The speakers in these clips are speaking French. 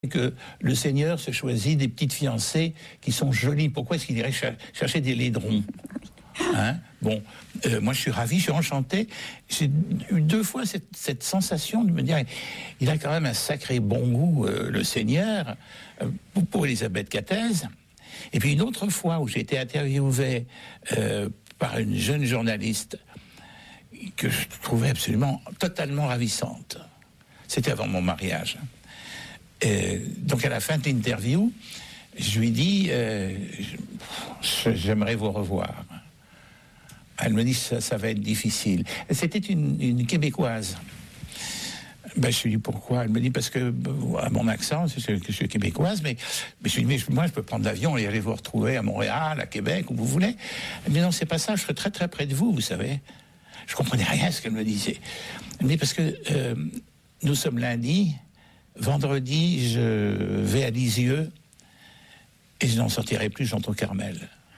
que le Seigneur se choisit des petites fiancées qui sont jolies. Pourquoi est-ce qu'il irait chercher des laidrons, hein? Bon, moi je suis ravi, je suis enchanté. J'ai eu 2 fois cette sensation de me dire, il a quand même un sacré bon goût, le Seigneur, pour Elisabeth Cathèze. Et puis une autre fois où j'ai été interviewé par une jeune journaliste que je trouvais absolument totalement ravissante. C'était avant mon mariage. Donc à la fin de l'interview, je lui dis j'aimerais vous revoir. Elle me dit ça va être difficile. C'était une Québécoise. Ben, je lui dis pourquoi. Elle me dit parce que à mon accent, que je suis québécoise, mais je lui dis mais moi je peux prendre l'avion et aller vous retrouver à Montréal, à Québec, où vous voulez. Elle me dit non, c'est pas ça, je serai très très près de vous, vous savez. Je comprenais rien à ce qu'elle me disait. Elle me dit parce que nous sommes lundi. Vendredi, je vais à Lisieux et je n'en sortirai plus, j'entre au Carmel.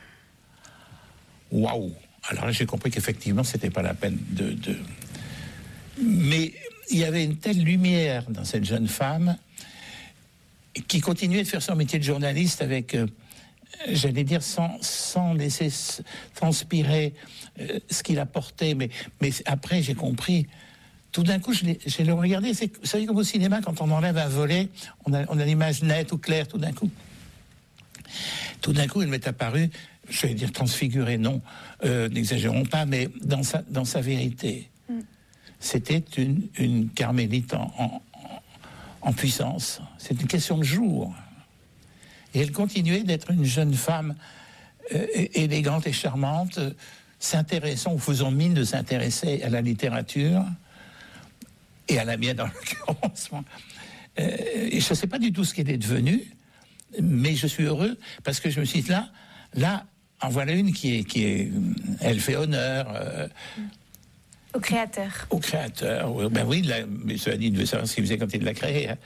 Waouh! Alors là, j'ai compris qu'effectivement, c'était pas la peine de... Mais il y avait une telle lumière dans cette jeune femme qui continuait de faire son métier de journaliste avec, j'allais dire, sans laisser transpirer ce qu'il apportait. Mais après, j'ai compris... Tout d'un coup, je l'ai regardé. Vous savez, comme au cinéma, quand on enlève un volet, on a l'image nette ou claire tout d'un coup. Tout d'un coup, il m'est apparu, je vais dire transfiguré, non, n'exagérons pas, mais dans sa vérité. C'était une carmélite en puissance. C'est une question de jour. Et elle continuait d'être une jeune femme élégante et charmante, s'intéressant, ou faisant mine de s'intéresser à la littérature, et à la mienne en l'occurrence. Et je ne sais pas du tout ce qu'elle est devenue, mais je suis heureux parce que je me suis dit là, en voilà une qui est elle fait honneur au créateur. Au créateur, ben oui, mais cela dit, il devait savoir ce qu'il faisait quand il l'a créé. Hein.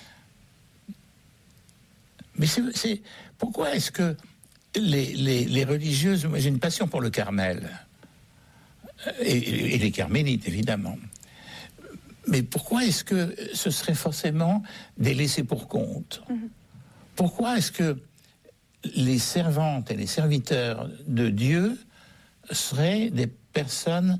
Mais c'est pourquoi est-ce que les religieuses, moi j'ai une passion pour le Carmel et les carmélites évidemment. Mais pourquoi est-ce que ce serait forcément des laissés pour compte? Pourquoi est-ce que les servantes et les serviteurs de Dieu seraient des personnes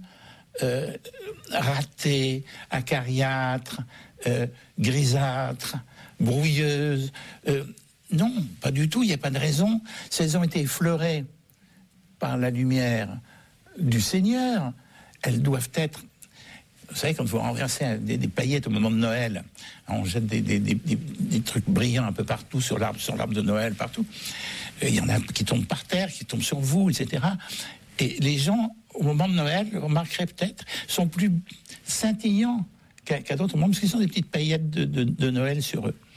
ratées, acariâtres, grisâtres, brouilleuses? Non, pas du tout, il n'y a pas de raison. Si elles ont été effleurées par la lumière du Seigneur, elles doivent être... Vous savez, quand vous renversez des paillettes au moment de Noël, on jette des trucs brillants un peu partout sur l'arbre de Noël, partout. Il y en a qui tombent par terre, qui tombent sur vous, etc. Et les gens, au moment de Noël, vous remarquerez peut-être, sont plus scintillants qu'à d'autres moments, parce qu'ils sont des petites paillettes de Noël sur eux.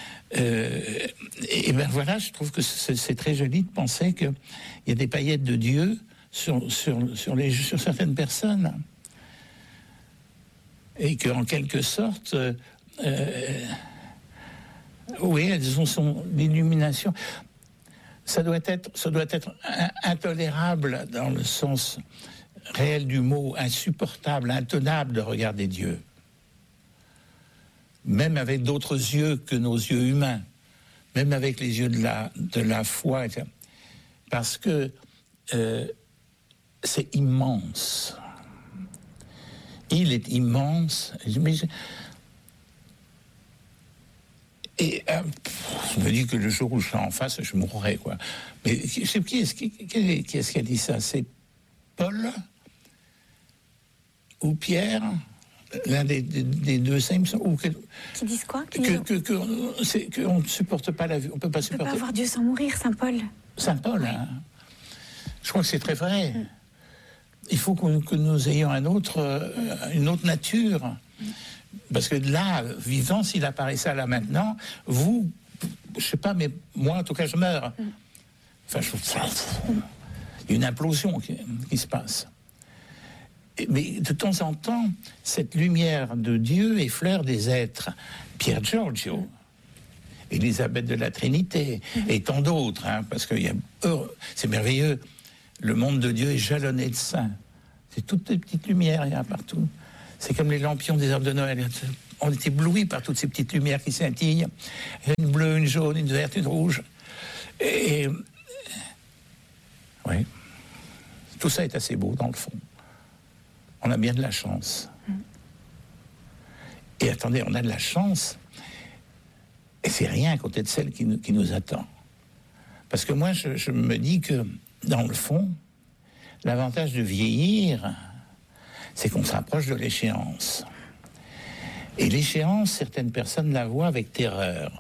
Et ben voilà, je trouve que c'est très joli de penser qu'il y a des paillettes de Dieu sur certaines personnes. Et qu'en quelque sorte, oui, elles ont l'illumination. Ça doit être intolérable dans le sens réel du mot, insupportable, intenable de regarder Dieu. Même avec d'autres yeux que nos yeux humains, même avec les yeux de la foi, etc. Parce que c'est immense. Il est immense. Et je me dis que le jour où je serai en face, je mourrai, quoi. Mais qui est-ce qui a dit ça? C'est Paul ou Pierre? L'un des deux saints, qui disent quoi? Qu'on ne supporte pas la vie. On ne peut pas supporter. On peut pas avoir Dieu sans mourir, Saint Paul. Saint Paul, oui. Hein. Je crois que c'est très vrai. Il faut que nous ayons une autre nature. Parce que là, vivant, s'il apparaissait là maintenant, vous, je sais pas, mais moi, en tout cas, je meurs. Enfin, je trouve ça... Il y a une implosion qui se passe. Mais de temps en temps, cette lumière de Dieu effleure des êtres. Pierre Giorgio, Élisabeth de la Trinité, et tant d'autres, hein, parce que c'est merveilleux. Le monde de Dieu est jalonné de saints. C'est toutes les petites lumières, il y a partout. C'est comme les lampions des arbres de Noël. On est éblouis par toutes ces petites lumières qui scintillent. Une bleue, une jaune, une verte, une rouge. Et oui, tout ça est assez beau dans le fond. On a bien de la chance. Et attendez, on a de la chance, et c'est rien à côté de celle qui nous attend. Parce que moi, je me dis que, dans le fond, l'avantage de vieillir, c'est qu'on s'approche de l'échéance. Et l'échéance, certaines personnes la voient avec terreur.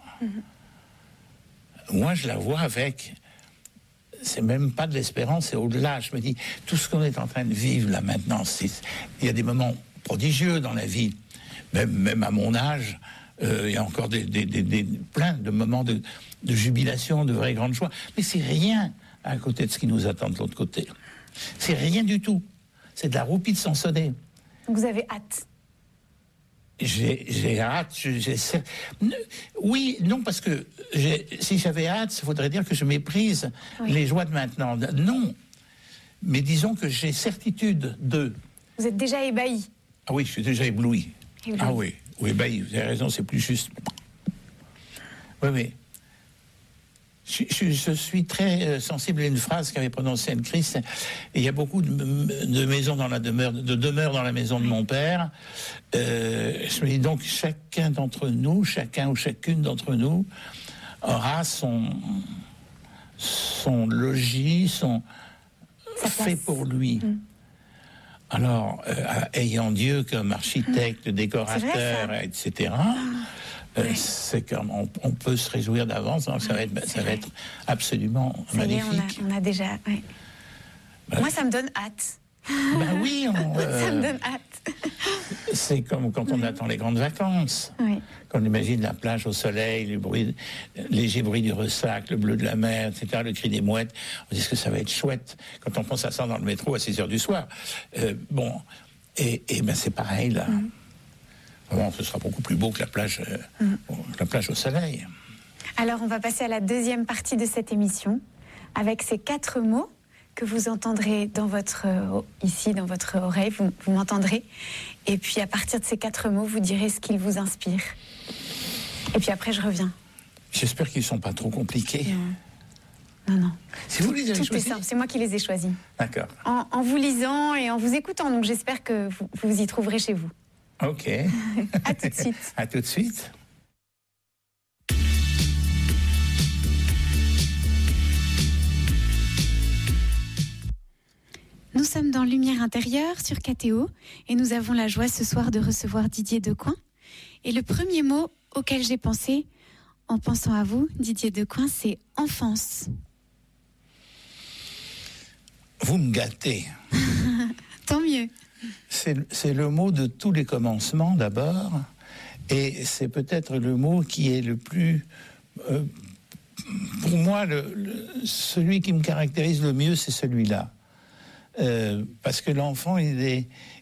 Moi, je la vois avec... C'est même pas de l'espérance, c'est au-delà. Je me dis, tout ce qu'on est en train de vivre là maintenant, il y a des moments prodigieux dans la vie. Même à mon âge, il y a encore plein de moments de jubilation, de vraie grande joie. Mais c'est rien à côté de ce qui nous attend de l'autre côté. C'est rien du tout. C'est de la roupie de Sansonnet. Vous avez hâte? J'ai hâte. Oui, non, parce que si j'avais hâte, ça voudrait dire que je méprise les joies de maintenant. Non. Mais disons que j'ai certitude de... Vous êtes déjà ébahi? Ah oui, je suis déjà ébloui. Ah oui, ébahi, vous avez raison, c'est plus juste. Oui, mais... Je suis très sensible à une phrase qu'avait prononcée Anne-Christ. Et il y a beaucoup de maisons dans la demeure, de demeures dans la maison de mon père. Je me dis donc, chacun d'entre nous, chacun ou chacune d'entre nous, aura son logis, fait pour lui. Alors, ayant Dieu comme architecte, décorateur, etc., c'est comme on peut se réjouir d'avance, donc ça va être absolument magnifique. On a déjà... Ouais. Moi, ça me donne hâte. Ben oui, ça me donne hâte. C'est comme quand on attend les grandes vacances. Oui. Quand on imagine la plage au soleil, le léger bruit du ressac, le bleu de la mer, etc., le cri des mouettes, on dit que ça va être chouette. Quand on pense à ça dans le métro à 6h du soir. Et ben c'est pareil là. Bon, ce sera beaucoup plus beau que la plage au soleil. Alors, on va passer à la deuxième partie de cette émission, avec ces 4 mots que vous entendrez ici, dans votre oreille, vous m'entendrez. Et puis, à partir de ces 4 mots, vous direz ce qu'ils vous inspirent. Et puis après, je reviens. J'espère qu'ils ne sont pas trop compliqués. Non. Si vous les avez choisis. Tout est simple, c'est moi qui les ai choisis. D'accord. En vous lisant et en vous écoutant, donc j'espère que vous y trouverez chez vous. Ok. À tout de suite. À tout de suite. Nous sommes dans Lumière intérieure sur KTO et nous avons la joie ce soir de recevoir Didier Decoing. Et le premier mot auquel j'ai pensé en pensant à vous, Didier Decoing, c'est enfance. Vous me gâtez. Tant mieux. C'est le mot de tous les commencements d'abord, et c'est peut-être le mot qui est le plus, pour moi, celui qui me caractérise le mieux, c'est celui-là, parce que l'enfant, il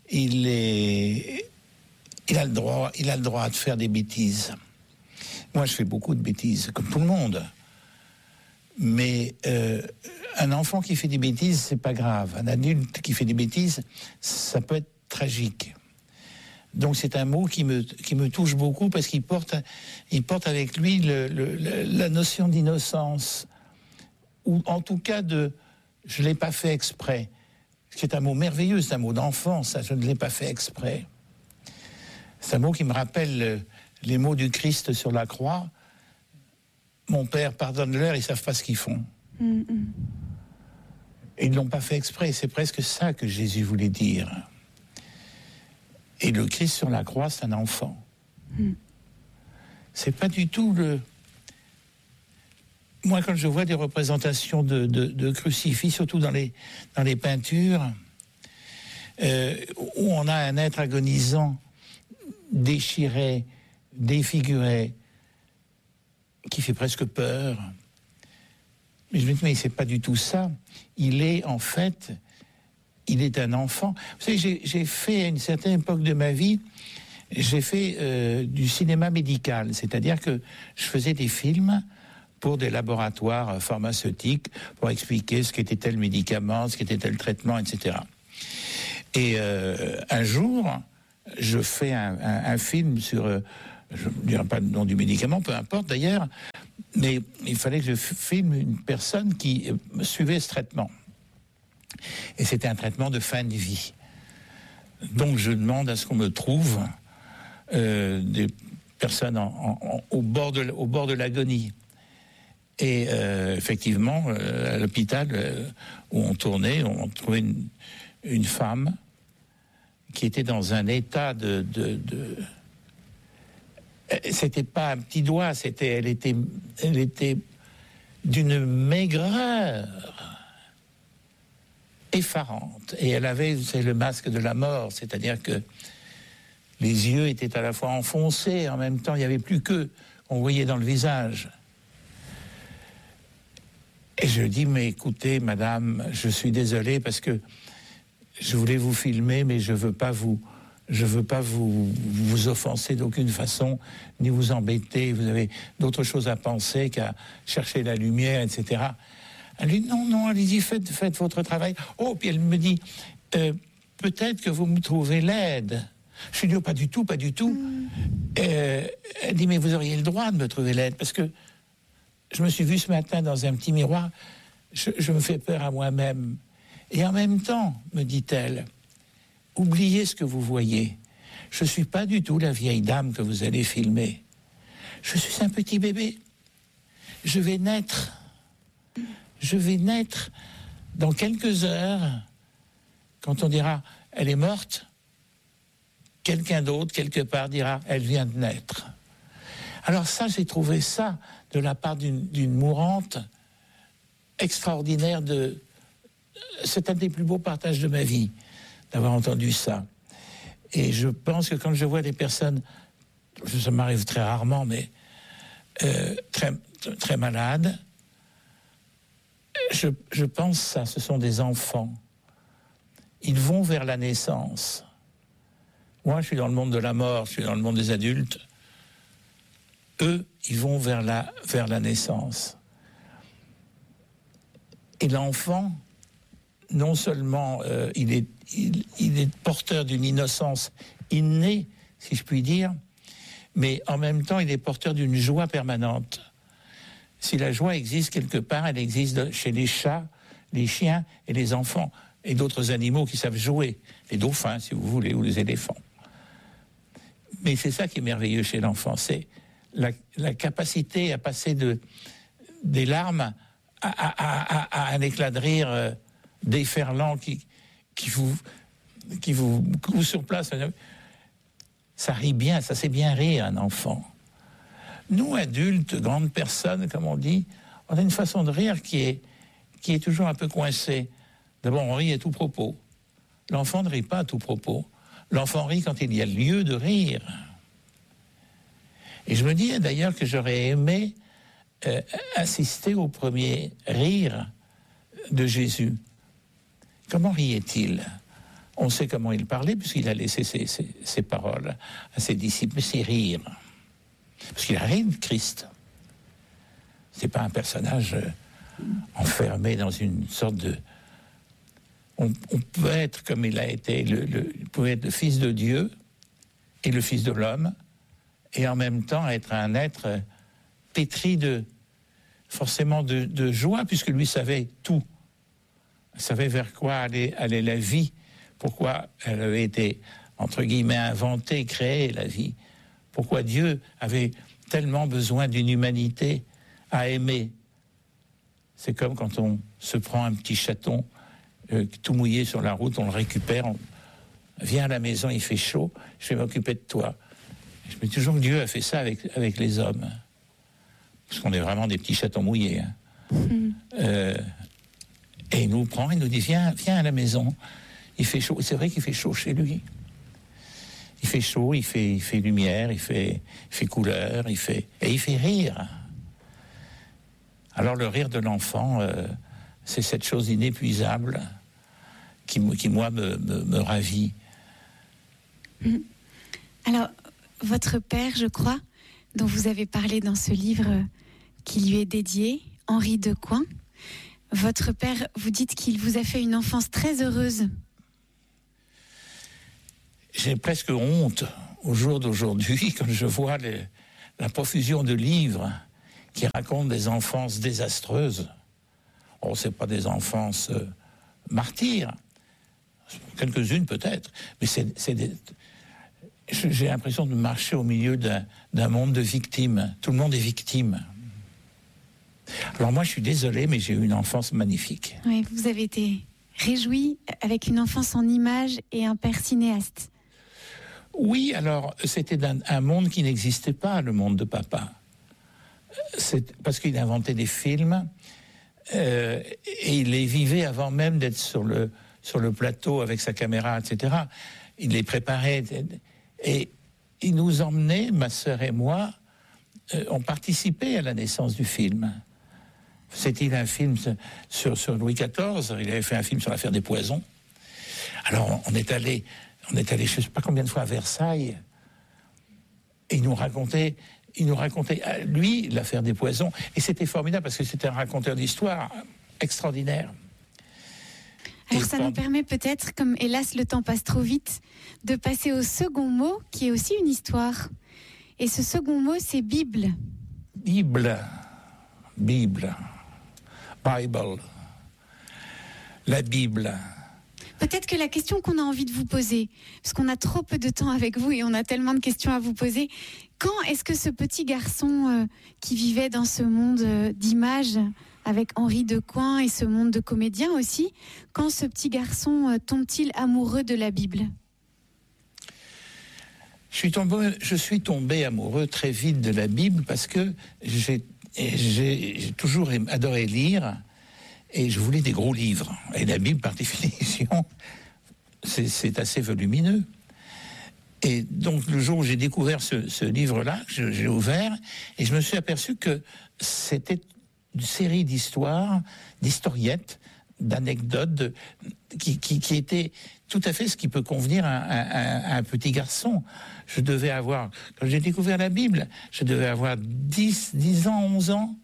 a le droit de faire des bêtises. Moi, je fais beaucoup de bêtises, comme tout le monde. Mais un enfant qui fait des bêtises, c'est pas grave. Un adulte qui fait des bêtises, ça peut être tragique. Donc c'est un mot qui me touche beaucoup parce qu'il porte avec lui la notion d'innocence, ou en tout cas je l'ai pas fait exprès. C'est un mot merveilleux, c'est un mot d'enfant, ça, je ne l'ai pas fait exprès. C'est un mot qui me rappelle les mots du Christ sur la croix. Mon Père, pardonne-leur, ils ne savent pas ce qu'ils font. Et ils ne l'ont pas fait exprès. C'est presque ça que Jésus voulait dire. Et le Christ sur la croix, c'est un enfant. C'est pas du tout le... Moi, quand je vois des représentations de crucifix, surtout dans les peintures, où on a un être agonisant, déchiré, défiguré, qui fait presque peur. Mais je me dis, mais c'est pas du tout ça. Il est un enfant. Vous savez, j'ai fait à une certaine époque de ma vie, j'ai fait du cinéma médical, c'est-à-dire que je faisais des films pour des laboratoires pharmaceutiques pour expliquer ce qu'était tel médicament, ce qu'était tel traitement, etc. Et un jour, je fais un film sur, je ne dirai pas le nom du médicament, peu importe d'ailleurs, mais il fallait que je filme une personne qui suivait ce traitement. Et c'était un traitement de fin de vie. Donc je demande à ce qu'on me trouve des personnes au bord de l'agonie. Et effectivement, à l'hôpital où on tournait, on trouvait une femme qui était dans un état c'était pas un petit doigt, elle était d'une maigreur effarante. Et elle avait, c'est le masque de la mort, c'est-à-dire que les yeux étaient à la fois enfoncés, en même temps, il n'y avait plus qu'eux qu'on voyait dans le visage. Et je dis, mais écoutez, madame, je suis désolé parce que je voulais vous filmer, mais je veux pas vous offenser d'aucune façon, ni vous embêter. Vous avez d'autres choses à penser qu'à chercher la lumière, etc. Elle dit, non, allez-y, faites votre travail. Oh, puis elle me dit, peut-être que vous me trouvez laide. Je lui dis, oh, pas du tout. Elle dit, mais vous auriez le droit de me trouver laide, parce que je me suis vu ce matin dans un petit miroir, je me fais peur à moi-même. Et en même temps, me dit-elle, oubliez ce que vous voyez. Je ne suis pas du tout la vieille dame que vous allez filmer. Je suis un petit bébé. Je vais naître dans quelques heures. Quand on dira, elle est morte, quelqu'un d'autre, quelque part, dira, elle vient de naître. Alors ça, j'ai trouvé ça, de la part d'une mourante, extraordinaire. C'est un des plus beaux partages de ma vie, d'avoir entendu ça. Et je pense que quand je vois des personnes, ça m'arrive très rarement, mais très, très malades, je pense ça, ce sont des enfants. Ils vont vers la naissance. Moi, je suis dans le monde de la mort, je suis dans le monde des adultes. Eux, ils vont vers la naissance. Et l'enfant, non seulement il est porteur d'une innocence innée, si je puis dire, mais en même temps, il est porteur d'une joie permanente. Si la joie existe quelque part, elle existe chez les chats, les chiens et les enfants, et d'autres animaux qui savent jouer, les dauphins, si vous voulez, ou les éléphants. Mais c'est ça qui est merveilleux chez l'enfant, c'est la capacité à passer des larmes à un éclat de rire déferlant qui vous coule sur place. Ça rit bien, ça sait bien rire, un enfant. Nous, adultes, grandes personnes, comme on dit, on a une façon de rire qui est toujours un peu coincée. D'abord, on rit à tout propos. L'enfant ne rit pas à tout propos. L'enfant rit quand il y a lieu de rire. Et je me dis d'ailleurs que j'aurais aimé assister au premier rire de Jésus. Comment riait-il ? On sait comment il parlait, puisqu'il a laissé ses paroles à ses disciples, ses rires. Parce qu'il a ri de Christ. C'est pas un personnage enfermé dans une sorte de... On peut être, comme il a été, il pouvait être le Fils de Dieu et le Fils de l'homme, et en même temps être un être pétri forcément de joie, puisque lui savait tout. Il savait vers quoi allait la vie, pourquoi elle avait été, entre guillemets, inventée, créée, la vie. Pourquoi Dieu avait tellement besoin d'une humanité à aimer. C'est comme quand on se prend un petit chaton tout mouillé sur la route, on le récupère, on vient à la maison, il fait chaud, je vais m'occuper de toi. Je me dis toujours que Dieu a fait ça avec les hommes. Parce qu'on est vraiment des petits chatons mouillés. Et il nous prend, il nous dit, viens à la maison. Il fait chaud. C'est vrai qu'il fait chaud chez lui. Il fait chaud, il fait lumière, il fait couleur, et il fait rire. Alors le rire de l'enfant, c'est cette chose inépuisable qui moi, me ravit. Alors, votre père, je crois, dont vous avez parlé dans ce livre qui lui est dédié, Henri Decoing, votre père, vous dites qu'il vous a fait une enfance très heureuse. j'ai presque honte au jour d'aujourd'hui quand je vois la profusion de livres qui racontent des enfances désastreuses. Oh, c'est pas des enfances martyrs, quelques-unes peut-être, mais j'ai l'impression de marcher au milieu d'un monde de victimes. Tout le monde est victime. Alors moi, je suis désolé, mais j'ai eu une enfance magnifique. Oui, vous avez été réjoui avec une enfance en images et un père cinéaste. Oui, alors c'était un monde qui n'existait pas, le monde de papa. C'est parce qu'il inventait des films et il les vivait avant même d'être sur le plateau avec sa caméra, etc. Il les préparait et il nous emmenait, ma sœur et moi, on participait à la naissance du film. C'était un film sur Louis XIV, il avait fait un film sur l'affaire des poisons. Alors on est allé je ne sais pas combien de fois à Versailles, et il nous racontait lui l'affaire des poisons, et c'était formidable parce que c'était un raconteur d'histoire extraordinaire. Alors ça nous permet peut-être, comme hélas le temps passe trop vite, de passer au second mot qui est aussi une histoire. Et ce second mot, c'est Bible. Bible. La Bible. Peut-être que la question qu'on a envie de vous poser, parce qu'on a trop peu de temps avec vous et on a tellement de questions à vous poser, quand est-ce que ce petit garçon qui vivait dans ce monde d'images avec Henri Decoing et ce monde de comédiens aussi, quand ce petit garçon tombe-t-il amoureux de la Bible ? Je suis tombé amoureux très vite de la Bible parce que j'ai toujours adoré lire. Et je voulais des gros livres. Et la Bible, par définition, c'est assez volumineux. Et donc, le jour où j'ai découvert ce livre-là, j'ai ouvert, et je me suis aperçu que c'était une série d'histoires, d'historiettes, d'anecdotes, qui étaient tout à fait ce qui peut convenir à un petit garçon. Quand j'ai découvert la Bible, je devais avoir 10 ans, 11 ans.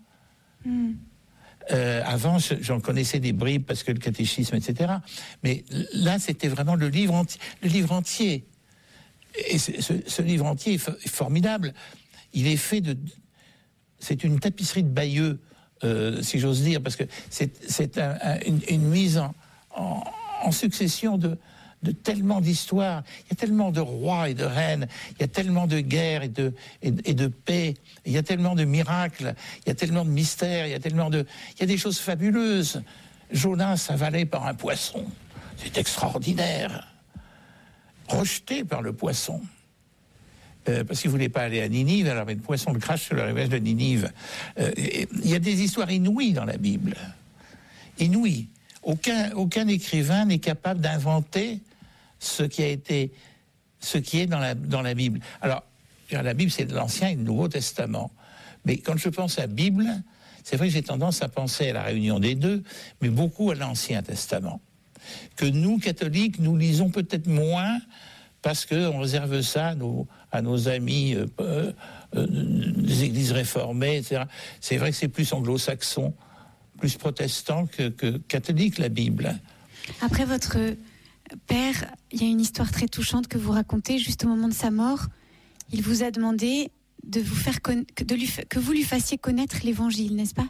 Avant, j'en connaissais des bribes parce que le catéchisme, etc. Mais là, c'était vraiment le livre entier. Et ce livre entier est formidable. Il est fait c'est une tapisserie de Bayeux, si j'ose dire, parce que c'est une mise en succession de tellement d'histoires. Il y a tellement de rois et de reines, il y a tellement de guerres et de paix, il y a tellement de miracles, il y a tellement de mystères, il y a des choses fabuleuses. Jonas avalé par un poisson, c'est extraordinaire. Rejeté par le poisson, parce qu'il ne voulait pas aller à Ninive, alors le poisson le crache sur le rivage de Ninive. Il y a des histoires inouïes dans la Bible. Inouïes. Aucun écrivain n'est capable d'inventer ce qui est dans la Bible. Alors, la Bible, c'est l'Ancien et le Nouveau Testament. Mais quand je pense à la Bible, c'est vrai que j'ai tendance à penser à la réunion des deux, mais beaucoup à l'Ancien Testament. Que nous, catholiques, nous lisons peut-être moins parce qu'on réserve ça à nos amis des églises réformées, etc. C'est vrai que c'est plus anglo-saxon, plus protestant que catholique, la Bible. Après votre père, il y a une histoire très touchante que vous racontez. Juste au moment de sa mort, il vous a demandé que vous lui fassiez connaître l'Évangile, n'est-ce pas ?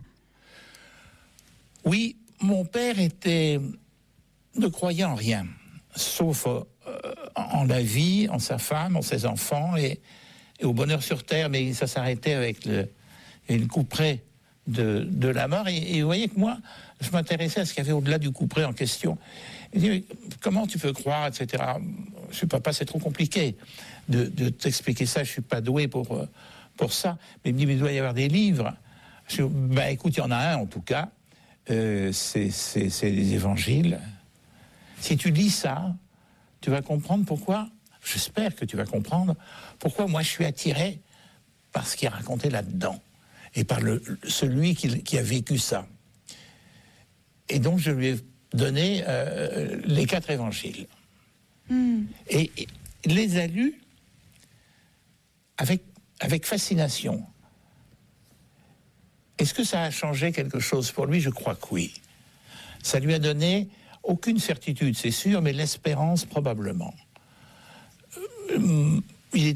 Oui, mon père ne croyait en rien, sauf en la vie, en sa femme, en ses enfants et au bonheur sur terre, mais ça s'arrêtait avec le couperet de la mort. Et vous voyez que moi, je m'intéressais à ce qu'il y avait au-delà du couperet en question. Il dit, comment tu peux croire, etc. Je suis papa, c'est trop compliqué de t'expliquer ça, je suis pas doué pour ça. Mais il me dit, mais il doit y avoir des livres. Je dis, écoute, il y en a un en tout cas, c'est les évangiles. Si tu lis ça, tu vas comprendre pourquoi, j'espère que tu vas comprendre, pourquoi moi je suis attiré par ce qui est raconté là-dedans, et par celui qui a vécu ça. Et donc je lui ai donné les 4 évangiles. Et il les a lus avec fascination. Est-ce que ça a changé quelque chose pour lui ? Je crois que oui. Ça lui a donné aucune certitude, c'est sûr, mais l'espérance probablement.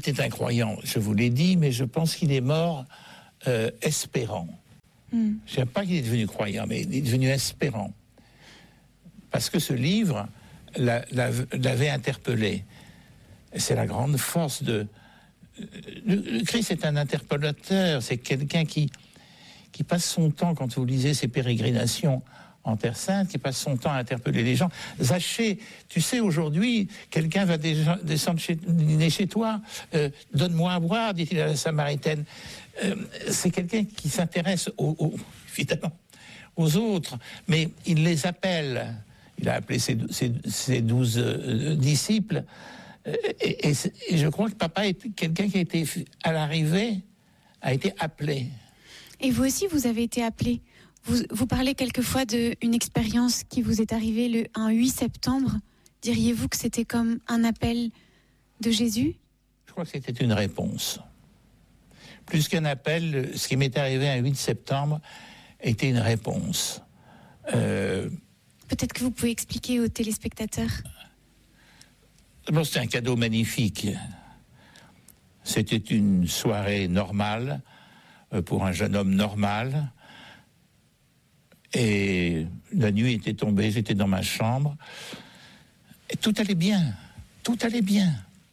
était un croyant, je vous l'ai dit, mais je pense qu'il est mort espérant. Je ne sais pas qu'il est devenu croyant, mais il est devenu espérant. Parce que ce livre l'avait interpellé. C'est la grande force de... Le Christ est un interpellateur, c'est quelqu'un qui passe son temps, quand vous lisez ses pérégrinations en Terre Sainte, qui passe son temps à interpeller les gens. Zachée, tu sais, aujourd'hui, quelqu'un va descendre dîner chez toi, donne-moi à boire, dit-il à la Samaritaine. C'est quelqu'un qui s'intéresse évidemment aux autres, mais il les appelle. Il a appelé ses 12 disciples. Et je crois que papa est quelqu'un qui a été, à l'arrivée, a été appelé. Et vous aussi, vous avez été appelé. Vous parlez quelquefois d'une expérience qui vous est arrivée un 8 septembre. Diriez-vous que c'était comme un appel de Jésus ? Je crois que c'était une réponse. Plus qu'un appel, ce qui m'est arrivé un 8 septembre était une réponse. Peut-être que vous pouvez expliquer aux téléspectateurs. D'abord, c'était un cadeau magnifique. C'était une soirée normale pour un jeune homme normal. Et la nuit était tombée, j'étais dans ma chambre. Et tout allait bien. Tout allait bien.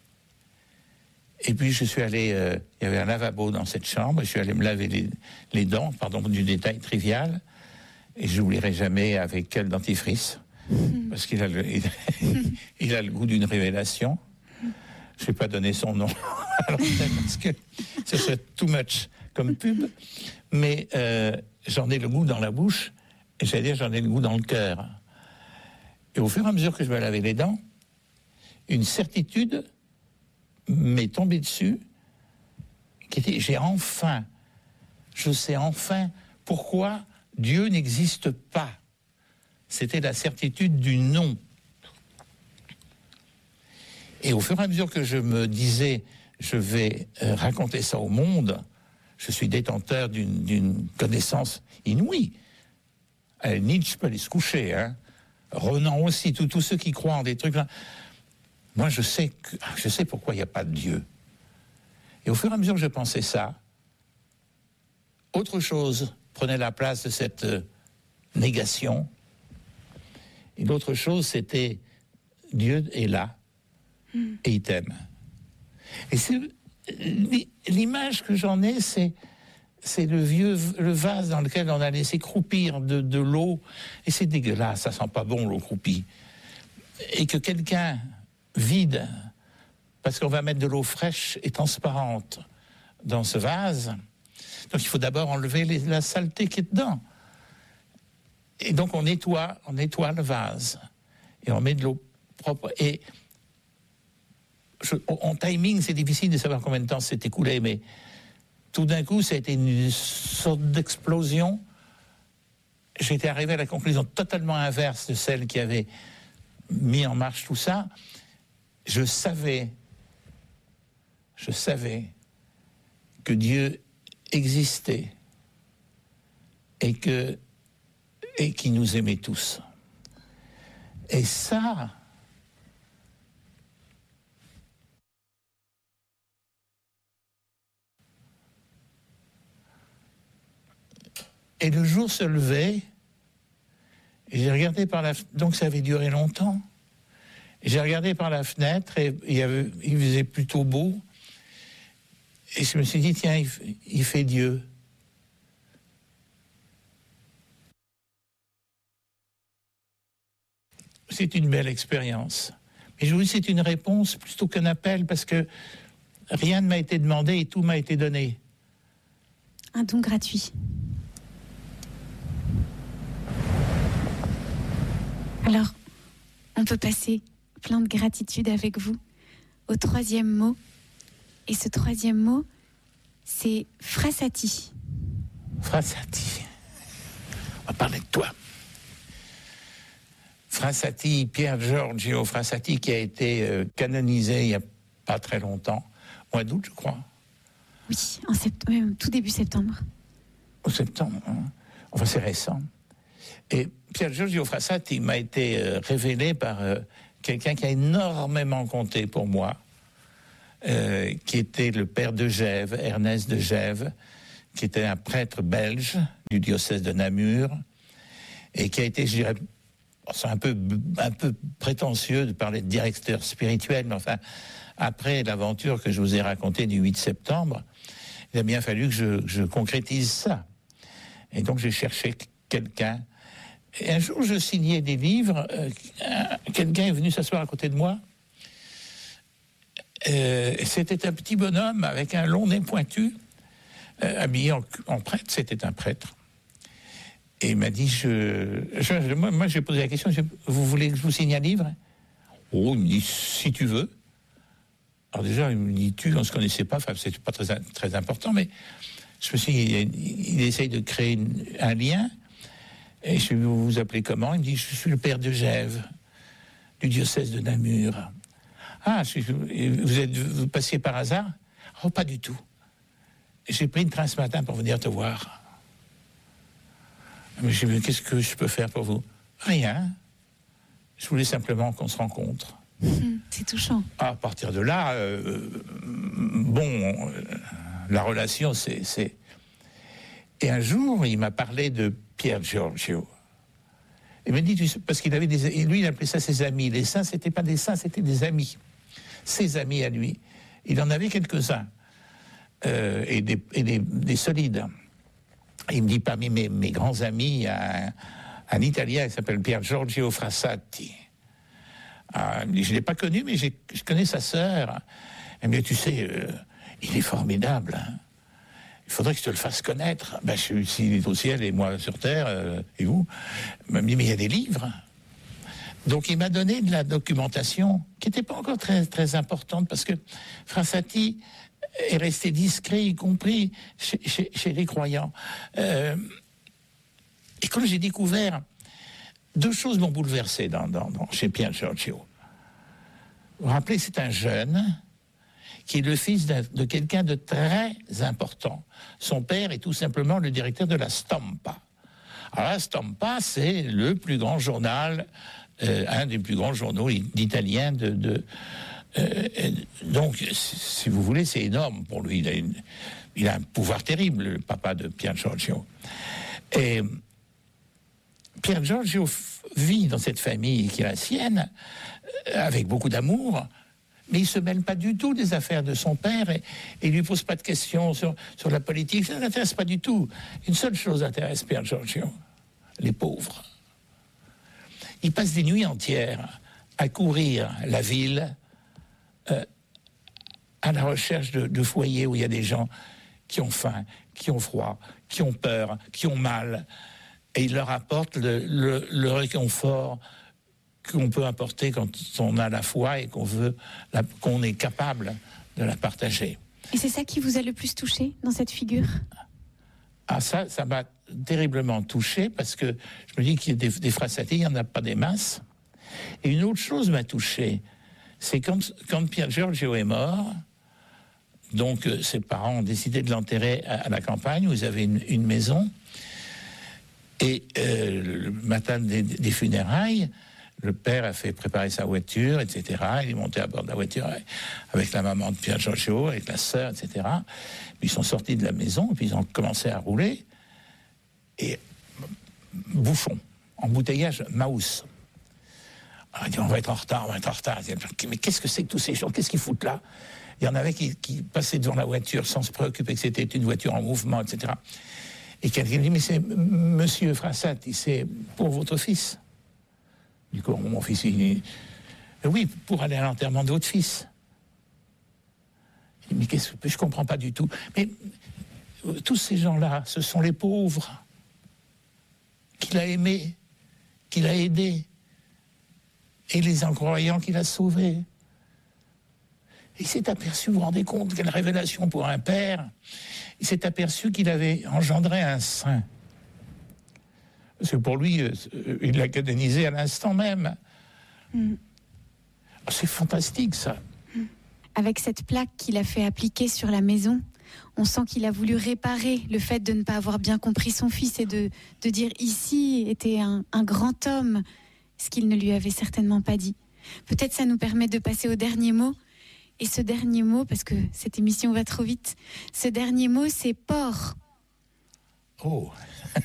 Et puis je suis allé... il y avait un lavabo dans cette chambre. Je suis allé me laver les dents, pardon du détail trivial. Et je n'oublierai jamais avec quel dentifrice. Parce qu'il a il a le goût d'une révélation. Je ne vais pas donner son nom à l'antenne parce que ce serait too much comme pub. Mais j'en ai le goût dans la bouche et j'allais dire j'en ai le goût dans le cœur. Et au fur et à mesure que je me lavais les dents, une certitude m'est tombée dessus qui était je sais enfin pourquoi Dieu n'existe pas. C'était la certitude du non. Et au fur et à mesure que je me disais, je vais raconter ça au monde, je suis détenteur d'une connaissance inouïe. Nietzsche peut aller se coucher, hein. Renan aussi, tous ceux qui croient en des trucs là. Moi, je sais pourquoi il n'y a pas de Dieu. Et au fur et à mesure que je pensais ça, autre chose prenait la place de cette négation. Et l'autre chose, c'était Dieu est là et il t'aime. Et l'image que j'en ai, c'est le vase dans lequel on a laissé croupir de l'eau. Et c'est dégueulasse, ça sent pas bon l'eau croupie. Et que quelqu'un vide, parce qu'on va mettre de l'eau fraîche et transparente dans ce vase. Donc il faut d'abord enlever la saleté qui est dedans. Et donc on nettoie le vase. Et on met de l'eau propre. Et en timing, c'est difficile de savoir combien de temps s'est écoulé, mais tout d'un coup, ça a été une sorte d'explosion. J'étais arrivé à la conclusion totalement inverse de celle qui avait mis en marche tout ça. Je savais que Dieu existait et qu'il nous aimait tous. Et ça, et le jour se levait, et j'ai regardé par la fenêtre, donc ça avait duré longtemps. J'ai regardé par la fenêtre et il faisait plutôt beau. Et je me suis dit, tiens, il fait Dieu. C'est une belle expérience. Mais je vous dis, c'est une réponse plutôt qu'un appel, parce que rien ne m'a été demandé et tout m'a été donné. Un don gratuit. Alors, on peut passer plein de gratitude avec vous au troisième mot. Et ce troisième mot, c'est Frassati. Frassati. On va parler de toi. Frassati, Pier Giorgio Frassati, qui a été canonisé il n'y a pas très longtemps, mois d'août, je crois. Oui, tout début septembre. Au septembre, hein. Enfin, c'est récent. Et Pier Giorgio Frassati m'a été révélé par quelqu'un qui a énormément compté pour moi. qui était le père de Gève, Ernest de Gève, qui était un prêtre belge du diocèse de Namur, et qui a été, je dirais, c'est un peu prétentieux de parler de directeur spirituel, mais enfin, après l'aventure que je vous ai racontée du 8 septembre, il a bien fallu que je concrétise ça. Et donc j'ai cherché quelqu'un. Et un jour, je signais des livres, quelqu'un est venu s'asseoir à côté de moi. C'était un petit bonhomme avec un long nez pointu, habillé en prêtre, c'était un prêtre. Et il m'a dit, moi j'ai posé la question, vous voulez que je vous signe un livre? Oh, il me dit, si tu veux. Alors déjà, il me dit, on ne se connaissait pas, enfin, c'est pas très important, mais je me suis dit, il essaye de créer un lien. Et je lui dis, vous vous appelez comment? Il me dit, je suis le père de Gève, du diocèse de Namur. Ah, vous passiez par hasard? Oh, pas du tout. J'ai pris une train ce matin pour venir te voir. Mais j'ai dit, qu'est-ce que je peux faire pour vous? Rien. Je voulais simplement qu'on se rencontre. C'est touchant. À partir de là, la relation, c'est... Et un jour, il m'a parlé de Pier Giorgio. Il m'a dit, parce qu'il avait lui, il appelait ça ses amis. Les saints, c'était pas des saints, c'était des amis. Ses amis à lui. Il en avait quelques-uns. Et des solides. Il me dit, parmi mes grands amis, il y a un Italien qui s'appelle Pier Giorgio Frassati. Je ne l'ai pas connu, mais je connais sa sœur. Elle me dit, tu sais, il est formidable. Hein. Il faudrait que je te le fasse connaître. Ben, s'il est au ciel et moi sur terre, et vous. Il m'a dit, mais il y a des livres. Donc il m'a donné de la documentation qui n'était pas encore très, très importante, parce que Frassati est resté discret, y compris chez les croyants. Et quand j'ai découvert, deux choses m'ont bouleversé chez Pier Giorgio. Vous vous rappelez, c'est un jeune qui est le fils de quelqu'un de très important. Son père est tout simplement le directeur de la Stampa. Alors la Stampa, c'est le plus grand journal, un des plus grands journaux italiens donc, si vous voulez, c'est énorme pour lui. Il a un pouvoir terrible, le papa de Pier Giorgio. Et Pier Giorgio vit dans cette famille qui est la sienne, avec beaucoup d'amour, mais il ne se mêle pas du tout des affaires de son père et il ne lui pose pas de questions sur la politique. Ça ne l'intéresse pas du tout. Une seule chose intéresse Pier Giorgio, les pauvres. Il passe des nuits entières à courir la ville, à la recherche de foyers où il y a des gens qui ont faim, qui ont froid, qui ont peur, qui ont mal. Et il leur apporte le réconfort qu'on peut apporter quand on a la foi et qu'on est capable de la partager. Et c'est ça qui vous a le plus touché dans cette figure? Ah, ça m'a terriblement touché, parce que je me dis qu'il y a des Frassati, il n'y en a pas des masses. Et une autre chose m'a touché, c'est quand Pier Giorgio est mort, donc ses parents ont décidé de l'enterrer à la campagne, où ils avaient une maison, et le matin des funérailles, le père a fait préparer sa voiture, etc. Il est monté à bord de la voiture avec la maman de Pier Giorgio, avec la sœur, etc. Puis ils sont sortis de la maison, et puis ils ont commencé à rouler, et bouchon, embouteillage Maus. Alors, il dit, on va être en retard. Mais qu'est-ce que c'est que tous ces gens? Qu'est-ce qu'ils foutent là? Il y en avait qui passaient devant la voiture sans se préoccuper que c'était une voiture en mouvement, etc. Et quelqu'un dit, mais c'est monsieur Frassati, c'est pour votre fils. Du coup, mon fils, il dit, oui, pour aller à l'enterrement de votre fils. Il dit, mais qu'est-ce que je comprends pas du tout. Mais tous ces gens-là, ce sont les pauvres qu'il a aimés, qu'il a aidés, et les incroyants qu'il a sauvés. Il s'est aperçu, vous vous rendez compte, quelle révélation pour un père, il s'est aperçu qu'il avait engendré un saint. Parce que pour lui, il l'a canonisé à l'instant même. C'est fantastique, ça. Avec cette plaque qu'il a fait appliquer sur la maison, on sent qu'il a voulu réparer le fait de ne pas avoir bien compris son fils et de dire ici était un grand homme, ce qu'il ne lui avait certainement pas dit. Peut-être ça nous permet de passer au dernier mot. Et ce dernier mot, parce que cette émission va trop vite, ce dernier mot, c'est porc. Oh